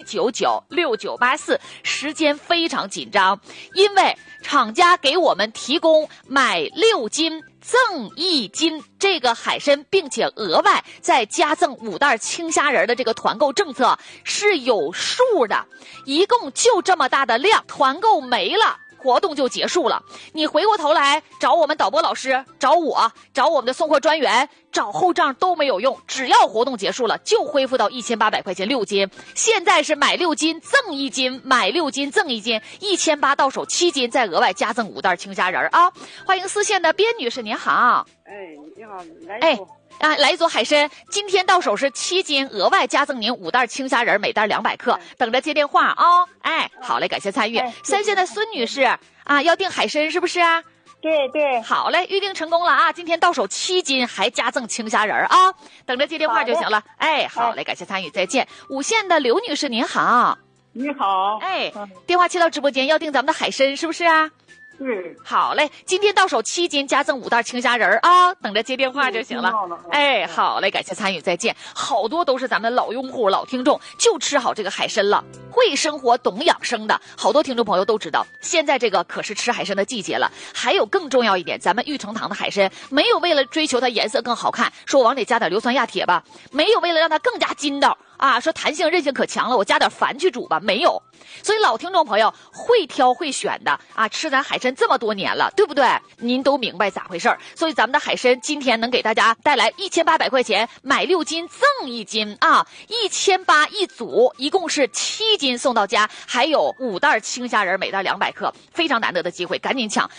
87996984，时间非常紧张，因为厂家给我们提供买6斤赠1斤这个海参，并且额外再加赠5袋青虾仁的这个团购政策是有数的，一共就这么大的量，团购没了，活动就结束了。你回过头来找我们导播老师，找我，找我们的送货专员，找后账都没有用，只要活动结束了就恢复到1800块钱6斤。现在是买6斤赠1斤，买6斤赠1斤，1800到手7斤，再额外加赠5袋青虾仁啊！欢迎四线的边女士，您好。 你好，来一组。 来一组海参，今天到手是7斤，额外加赠您5袋青虾仁，每袋200克，等着接电话啊！好嘞，感谢参与。三线的孙女士啊，要订海参是不是啊？ 对， 好嘞，预定成功了啊！今天到手7斤，还加赠青虾仁啊，等着接电话就行了。好嘞，感谢参与，再见。五线的刘女士您好。 你好。 电话接到直播间，要订咱们的海参是不是啊？好嘞，今天到手7斤，加赠5袋青虾仁啊，等着接电话就行了。好嘞，感谢参与，再见。好多都是咱们老用户、老听众，就吃好这个海参了，会生活、懂养生的好多听众朋友都知道，现在这个可是吃海参的季节了。还有更重要一点，咱们玉成堂的海参没有为了追求它颜色更好看，说往里加点硫酸亚铁吧，没有为了让它更加筋道啊，说弹性韧性可强了，我加点矾去煮吧，没有。所以老听众朋友会挑会选的啊，吃咱海参这么多年了，对不对？您都明白咋回事。所以咱们的海参今天能给大家带来1800块钱，买6斤赠1斤啊，1800一组，一共是7斤送到家，还有5袋青虾仁，每袋200克，非常难得的机会，赶紧抢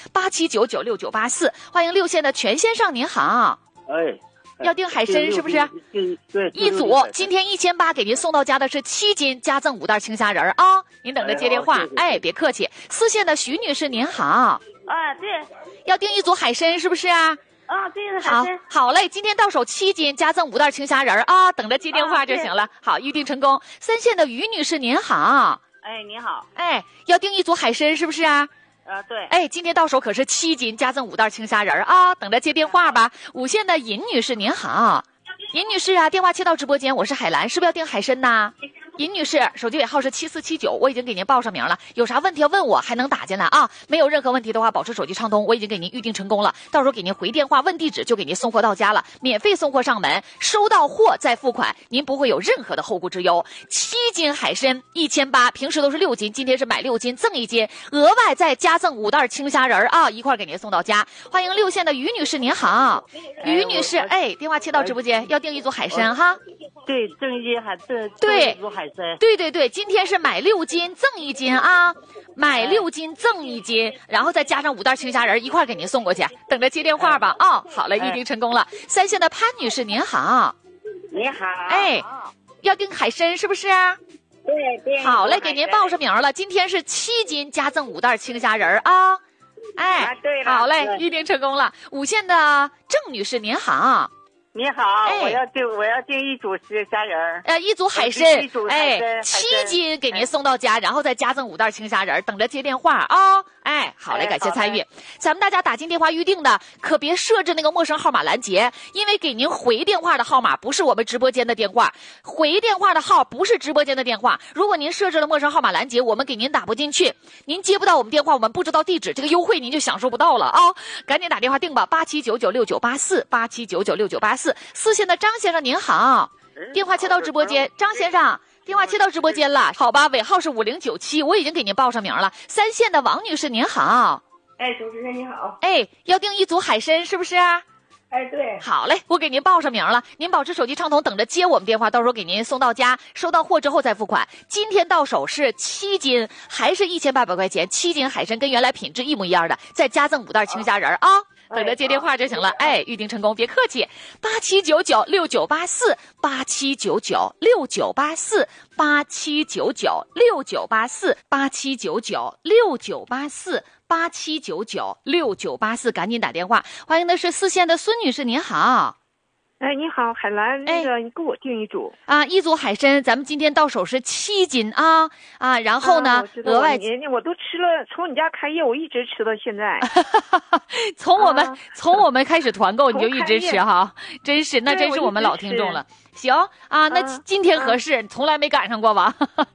87996984。欢迎6线的全先生，您好。要订海参是不是？ 对， 一组今天1800给您送到家的是7斤，加赠5袋青虾仁啊！您等着接电话。别客气。四线的徐女士您好。 对， 要订一组海参是不是啊？ 对，海参。 好嘞，今天到手7斤，加赠5袋青虾仁啊！等着接电话就行了。好，预定成功。三线的于女士您好。 你好。 要订一组海参是不是啊？ 对。 今天到手可是7斤，加赠5袋青虾仁啊！等着接电话吧。五线的尹女士您好。尹女士啊，电话接到直播间，我是海兰，是不是要订海参呢？尹女士，手机尾号是7479，我已经给您报上名了，有啥问题要问我还能打进来啊，没有任何问题的话保持手机畅通，我已经给您预定成功了，到时候给您回电话问地址，就给您送货到家了，免费送货上门，收到货再付款，您不会有任何的后顾之忧。7斤海参1800，平时都是6斤，今天是买6斤赠1斤，额外再加赠5袋青虾仁啊，一块给您送到家。欢迎6线的于女士您好。于女士，电话切到直播间，要订一组海参哈。 对，赠1斤还赠对一组海参。 对，今天是买6斤赠1斤啊，买6斤赠1斤，然后再加上5袋青虾仁一块给您送过去，等着接电话吧啊。好了，预定成功了。三线的潘女士您好。 你好。 要订海参是不是啊？ 对。 好嘞，给您报上名了，今天是7斤加赠5袋青虾仁啊。 对了。 好嘞，预定成功了。五线的郑女士您好。 你好，我要订一组虾仁， 一组海参，7斤给您送到家，然后再加赠5袋青虾仁，等着接电话啊。好嘞，感谢参与。咱们大家打进电话预定的，可别设置那个陌生号码拦截，因为给您回电话的号码不是我们直播间的电话，回电话的号不是直播间的电话。如果您设置了陌生号码拦截，我们给您打不进去，您接不到我们电话，我们不知道地址，这个优惠您就享受不到了啊！赶紧打电话订吧，87996984，87996984。四线的张先生您好，电话切到直播间，张先生。电话切到直播间了，好吧，尾号是5097，我已经给您报上名了。三线的王女士您好。 主持人你好。 要订一组海参是不是啊？ 对。 好嘞，我给您报上名了，您保持手机畅通，等着接我们电话，到时候给您送到家，收到货之后再付款。今天到手是7斤，还是1800块钱，7斤海参跟原来品质一模一样的，再加赠5袋青虾仁啊。等着接电话就行了。预定成功，别客气。87996984，87996984，87996984，87996984，赶紧打电话。欢迎的是四线的孙女士，您好。 你好，海兰，那个你给我订一组啊，一组海参，咱们今天到手是7斤啊，然后呢，额外我都吃了，从你家开业我一直吃到现在。 从我们开始团购你就一直吃哈，真是，那真是我们老听众了。行啊，那今天合适，从来没赶上过吧？